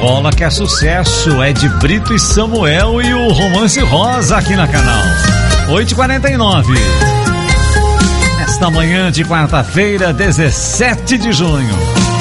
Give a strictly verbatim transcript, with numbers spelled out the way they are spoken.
Bola que é sucesso, é de Brito e Samuel e o Romance Rosa aqui na Canal. oito e quarenta e nove. Nesta manhã de quarta-feira, dezessete de junho.